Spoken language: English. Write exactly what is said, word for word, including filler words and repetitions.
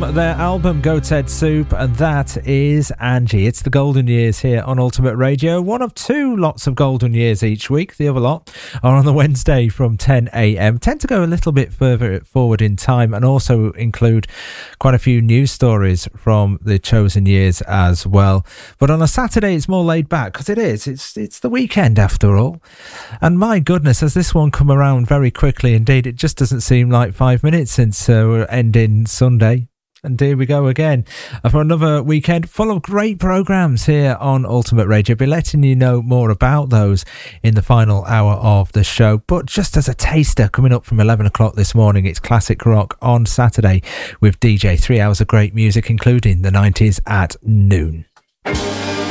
their album Goat's Head Soup, and that is Angie. It's the Golden Years here on Ultimate Radio. One of two lots of Golden Years each week. The other lot are on the Wednesday from ten a.m. Tend to go a little bit further forward in time and also include quite a few news stories from the chosen years as well. But on a Saturday, it's more laid back because it is. It's it's the weekend after all. And my goodness, has this one come around very quickly indeed. It just doesn't seem like five minutes since uh, we're ending Sunday. And here we go again for another weekend full of great programmes here on Ultimate Radio. I'll be letting you know more about those in the final hour of the show. But just as a taster, coming up from eleven o'clock this morning, it's Classic Rock on Saturday with D J. Three hours of great music, including the nineties at noon.